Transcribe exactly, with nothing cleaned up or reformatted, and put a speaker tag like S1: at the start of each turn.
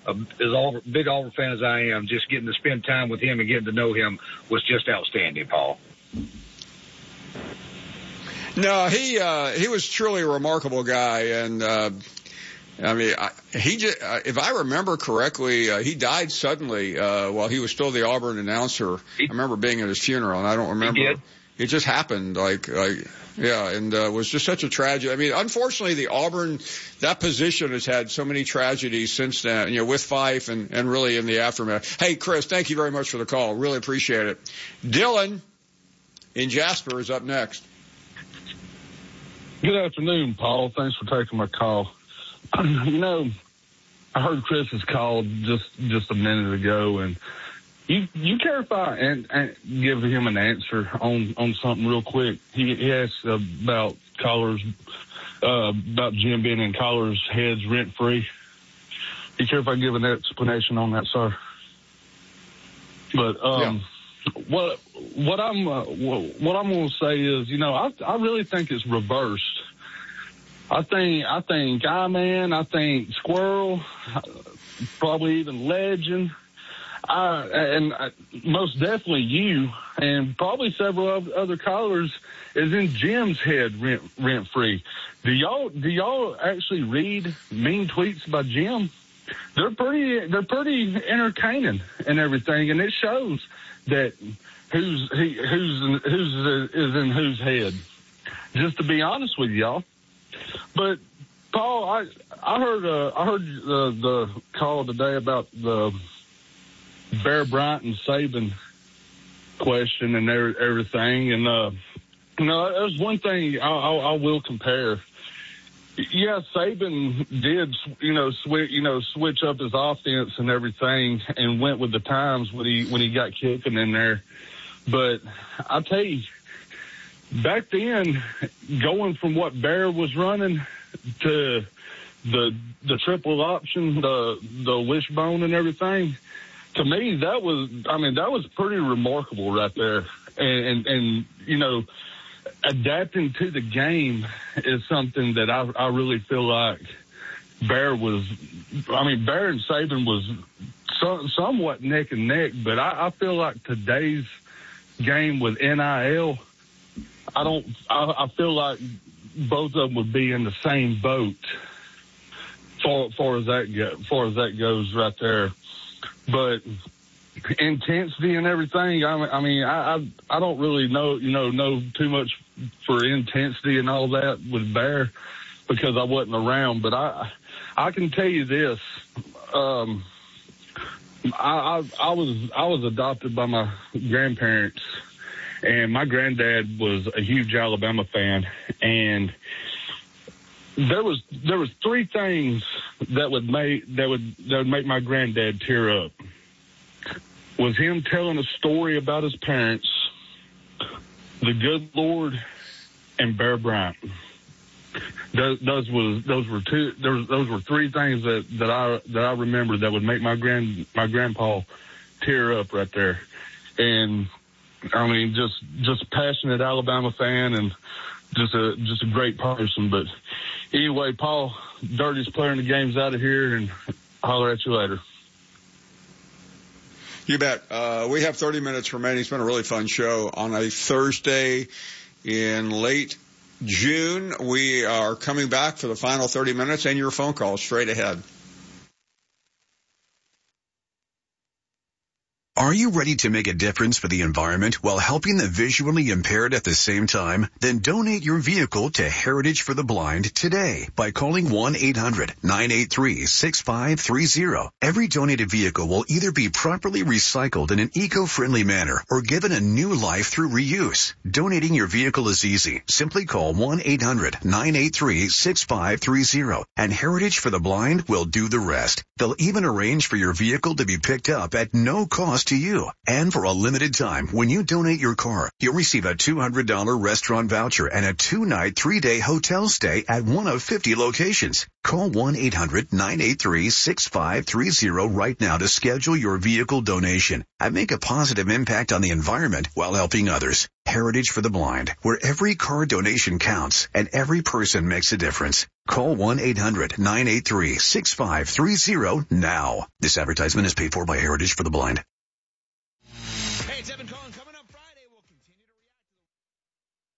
S1: a, as Auburn, big Auburn fan as I am, just getting to spend time with him and getting to know him was just outstanding, Paul.
S2: No, he uh, he was truly a remarkable guy, and uh, I mean, I, he just, uh, if I remember correctly, uh, he died suddenly uh, while he was still the Auburn announcer. I remember being at his funeral, and I don't remember.
S1: He did.
S2: It just happened, like, like, yeah, and uh, was just such a tragedy. I mean, unfortunately, the Auburn, that position has had so many tragedies since then, you know, with Fife and, and really in the aftermath. Hey, Chris, thank you very much for the call. Really appreciate it. Dylan in Jasper is up next.
S3: Good afternoon, Paul. Thanks for taking my call. You know, I heard Chris's call just, just a minute ago, and You you care if I and, and give him an answer on, on something real quick? He, he asked about callers, uh, about Jim being in callers' heads rent free. You care if I give an explanation on that, sir? But um, yeah. what what I'm uh, what I'm going to say is, you know, I I really think it's reversed. I think I think I-Man, I think Squirrel, probably even Legend. Uh, and uh, most definitely you and probably several other callers is in Jim's head rent, rent free. Do y'all, do y'all actually read mean tweets by Jim? They're pretty, they're pretty entertaining and everything. And it shows that who's, he, who's, who's is in whose head, just to be honest with y'all. But Paul, I, I heard, uh, I heard the, the call today about the Bear Bryant and Saban question and everything. And, uh, you know, there's one thing I, I, I will compare. Yeah, Saban did, you know, switch, you know, switch up his offense and everything and went with the times when he, when he got kicking in there. But I'll tell you, back then, going from what Bear was running to the, the triple option, the, the wishbone and everything, to me, that was, I mean, that was pretty remarkable right there. And, and, and, you know, adapting to the game is something that I, I really feel like Bear was, I mean, Bear and Saban was so, somewhat neck and neck, but I, I feel like today's game with N I L, I don't, I, I feel like both of them would be in the same boat far, far as that go, far as that goes right there. But intensity and everything, I mean, I mean, I, I, I don't really know, you know, know too much for intensity and all that with Bear because I wasn't around. But I, I can tell you this, um, I, I, I was, I was adopted by my grandparents, and my granddad was a huge Alabama fan, and there was there was three things that would make that would that would make my granddad tear up. Was him telling a story about his parents, the good Lord, and Bear Bryant. Those, those was those were two those those were three things that, that I that I remember that would make my grand my grandpa tear up right there. And I mean, just just passionate Alabama fan and just a just a great person. But anyway, Paul, dirtiest player in the game's out of here, and holler at you later.
S2: You bet. Uh, we have thirty minutes remaining. It's been a really fun show on a Thursday in late June. We are coming back for the final thirty minutes and your phone calls straight ahead.
S4: Are you ready to make a difference for the environment while helping the visually impaired at the same time? Then donate your vehicle to Heritage for the Blind today by calling one eight hundred nine eight three six five three zero. Every donated vehicle will either be properly recycled in an eco-friendly manner or given a new life through reuse. Donating your vehicle is easy. Simply call one eight hundred nine eight three six five three zero and Heritage for the Blind will do the rest. They'll even arrange for your vehicle to be picked up at no cost close to you. And for a limited time, when you donate your car, you'll receive a two hundred dollars restaurant voucher and a two-night, three-day hotel stay at one of fifty locations. Call one eight hundred nine eight three six five three zero right now to schedule your vehicle donation and make a positive impact on the environment while helping others. Heritage for the Blind, where every car donation counts and every person makes a difference. Call one eight hundred nine eight three six five three zero now. This advertisement is paid for by Heritage for the Blind.
S5: Hey, it's Evan Cohen coming up.